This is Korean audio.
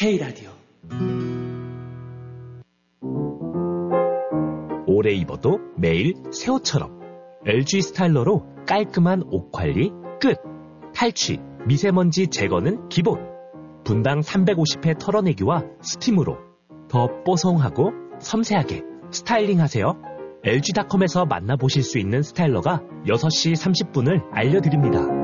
K라디오. 오래 입어도 매일 새 옷처럼 LG 스타일러로 깔끔한 옷 관리 끝. 탈취, 미세먼지 제거는 기본. 분당 350회 털어내기와 스팀으로 더 뽀송하고 섬세하게 스타일링하세요. LG닷컴에서 만나보실 수 있는 스타일러가 6시 30분을 알려드립니다.